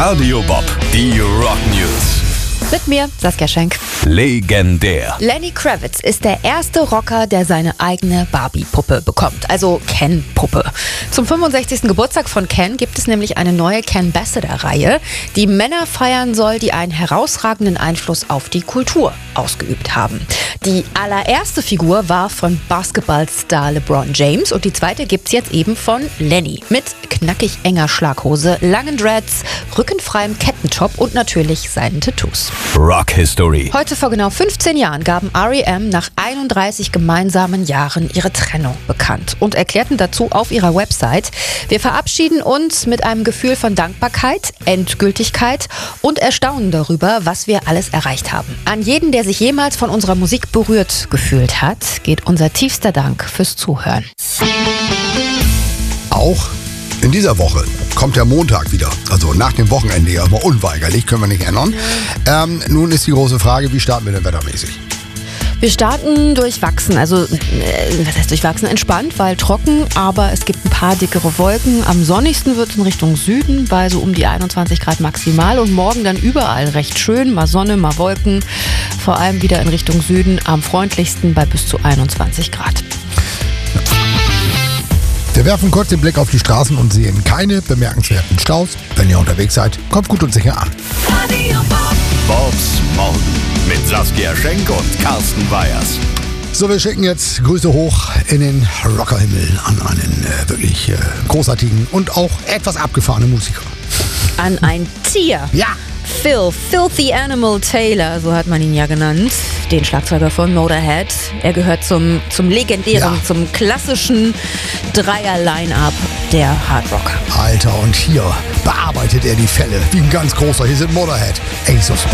Radio Bob, die Rock News. Mit mir, Saskia Schenk. Legendär. Lenny Kravitz ist der erste Rocker, der seine eigene Barbie-Puppe bekommt, also Ken-Puppe. Zum 65. Geburtstag von Ken gibt es nämlich eine neue Ken-Ambassador-Reihe, die Männer feiern soll, die einen herausragenden Einfluss auf die Kultur ausgeübt haben. Die allererste Figur war von Basketballstar LeBron James und die zweite gibt's jetzt eben von Lenny. Mit knackig enger Schlaghose, langen Dreads, rückenfreiem Kettentop und natürlich seinen Tattoos. Rock History. Heute vor genau 15 Jahren gaben R.E.M. nach 31 gemeinsamen Jahren ihre Trennung bekannt und erklärten dazu auf ihrer Website: Wir verabschieden uns mit einem Gefühl von Dankbarkeit, Endgültigkeit und Erstaunen darüber, was wir alles erreicht haben. An jeden, der sich jemals von unserer Musik berührt gefühlt hat, geht unser tiefster Dank fürs Zuhören. Auch in dieser Woche kommt der Montag wieder, also nach dem Wochenende, ja, aber unweigerlich, können wir nicht ändern. Nun ist die große Frage, wie starten wir denn wettermäßig? Wir starten durchwachsen, also was heißt durchwachsen? Entspannt, weil trocken, aber es gibt ein paar dickere Wolken. Am sonnigsten wird es in Richtung Süden, bei so um die 21 Grad maximal und morgen dann überall recht schön, mal Sonne, mal Wolken, vor allem wieder in Richtung Süden, am freundlichsten bei bis zu 21 Grad. Wir werfen kurz den Blick auf die Straßen und sehen keine bemerkenswerten Staus. Wenn ihr unterwegs seid, kommt gut und sicher an. Bobs Morgen mit Saskia Schenk und Carsten Weyers. So, wir schicken jetzt Grüße hoch in den Rockerhimmel an einen wirklich großartigen und auch etwas abgefahrenen Musiker. An ein Tier. Ja. Phil, Filthy Animal Taylor, so hat man ihn ja genannt, den Schlagzeuger von Motorhead. Er gehört zum legendären, zum klassischen Dreier-Line-Up der Hardrocker. Alter, und hier bearbeitet er die Fälle wie ein ganz großer. Hier sind Motorhead, Ace of Spades.